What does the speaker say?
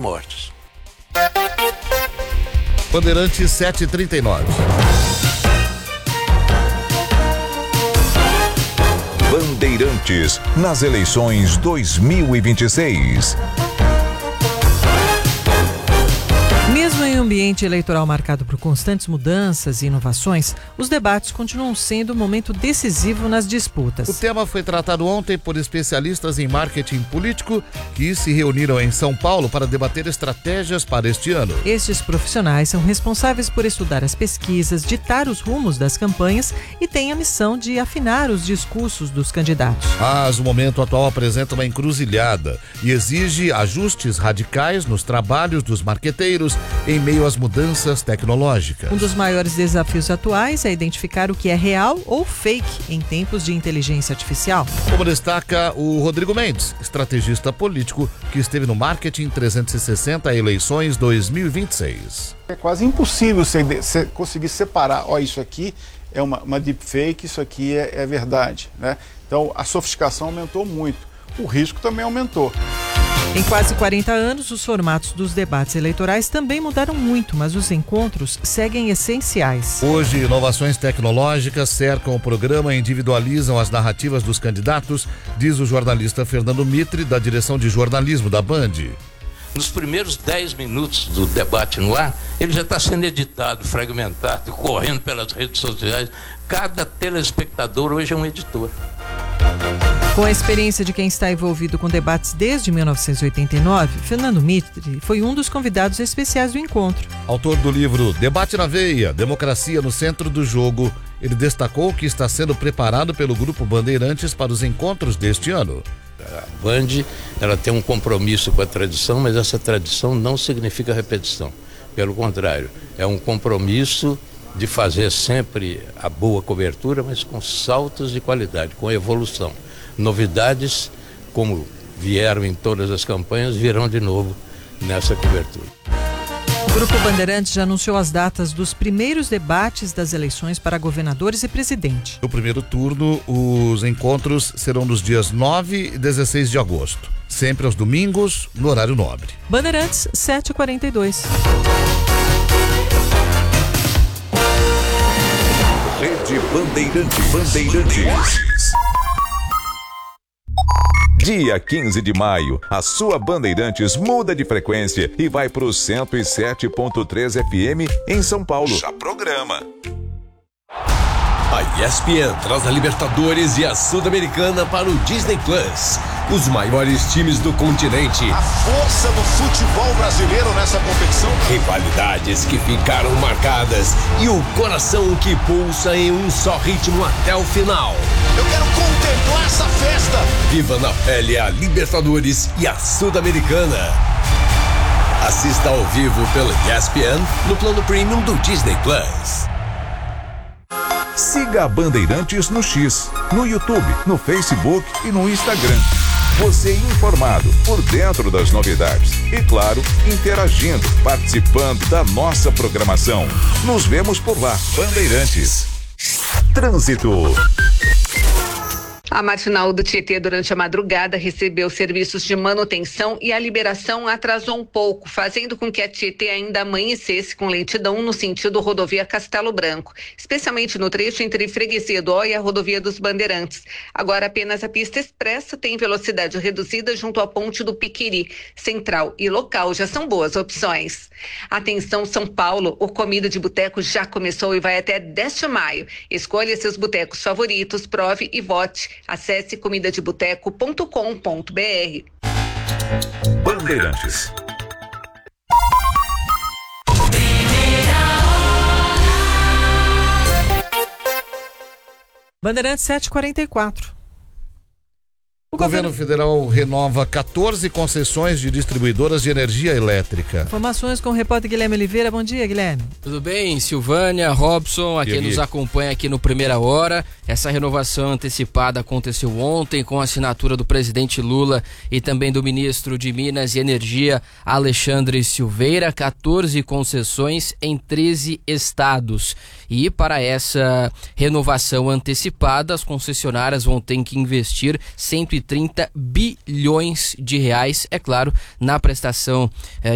mortes. Bandeirantes 7h39. Bandeirantes nas eleições 2026. Mesmo em um ambiente eleitoral marcado por constantes mudanças e inovações, os debates continuam sendo um momento decisivo nas disputas. O tema foi tratado ontem por especialistas em marketing político que se reuniram em São Paulo para debater estratégias para este ano. Estes profissionais são responsáveis por estudar as pesquisas, ditar os rumos das campanhas e têm a missão de afinar os discursos dos candidatos. Mas o momento atual apresenta uma encruzilhada e exige ajustes radicais nos trabalhos dos marqueteiros em meio às mudanças tecnológicas. Um dos maiores desafios atuais é identificar o que é real ou fake em tempos de inteligência artificial. Como destaca o Rodrigo Mendes, estrategista político que esteve no Marketing 360 Eleições 2026. É quase impossível você conseguir separar, isso aqui é uma deepfake, isso aqui é verdade, né? Então a sofisticação aumentou muito, o risco também aumentou. Em quase 40 anos, os formatos dos debates eleitorais também mudaram muito, mas os encontros seguem essenciais. Hoje, inovações tecnológicas cercam o programa e individualizam as narrativas dos candidatos, diz o jornalista Fernando Mitre, da direção de jornalismo da Band. Nos primeiros 10 minutos do debate no ar, ele já está sendo editado, fragmentado, correndo pelas redes sociais. Cada telespectador hoje é um editor. Com a experiência de quem está envolvido com debates desde 1989, Fernando Mitre foi um dos convidados especiais do encontro. Autor do livro Debate na Veia, Democracia no Centro do Jogo, ele destacou que está sendo preparado pelo Grupo Bandeirantes para os encontros deste ano. A Band, ela tem um compromisso com a tradição, mas essa tradição não significa repetição. Pelo contrário, é um compromisso de fazer sempre a boa cobertura, mas com saltos de qualidade, com evolução. Novidades, como vieram em todas as campanhas, virão de novo nessa cobertura. O Grupo Bandeirantes já anunciou as datas dos primeiros debates das eleições para governadores e presidente. No primeiro turno, os encontros serão nos dias 9 e 16 de agosto, sempre aos domingos, no horário nobre. Bandeirantes 7h42. Rede Bandeirantes. Dia 15 de maio, a sua Bandeirantes muda de frequência e vai para o 107.3 FM em São Paulo. Já programa. A ESPN traz a Libertadores e a Sul-Americana para o Disney Plus. Os maiores times do continente. A força do futebol brasileiro nessa competição. Rivalidades que ficaram marcadas e o coração que pulsa em um só ritmo até o final. Eu quero contemplar essa festa. Viva na pele a Libertadores e a Sul-Americana. Assista ao vivo pela ESPN no plano premium do Disney Plus. Siga a Bandeirantes no X, no YouTube, no Facebook e no Instagram. Você informado, por dentro das novidades e, claro, interagindo, participando da nossa programação. Nos vemos por lá. Bandeirantes. Trânsito. A marginal do Tietê durante a madrugada recebeu serviços de manutenção e a liberação atrasou um pouco, fazendo com que a Tietê ainda amanhecesse com lentidão no sentido rodovia Castelo Branco, especialmente no trecho entre Freguesia do Ó e a rodovia dos Bandeirantes. Agora apenas a pista expressa tem velocidade reduzida junto à ponte do Piquiri. Central e local já são boas opções. Atenção São Paulo, o Comida de Boteco já começou e vai até 10 de maio. Escolha seus botecos favoritos, prove e vote. Acesse comidadeboteco.com.br. Bandeirantes. Bandeirantes 7h44. O governo federal renova 14 concessões de distribuidoras de energia elétrica. Informações com o repórter Guilherme Oliveira. Bom dia, Guilherme. Tudo bem, Silvânia, Robson, a quem nos acompanha aqui no Primeira Hora. Essa renovação antecipada aconteceu ontem com a assinatura do presidente Lula e também do ministro de Minas e Energia, Alexandre Silveira. 14 concessões em 13 estados. E para essa renovação antecipada, as concessionárias vão ter que investir 130 bilhões de reais, é claro, na prestação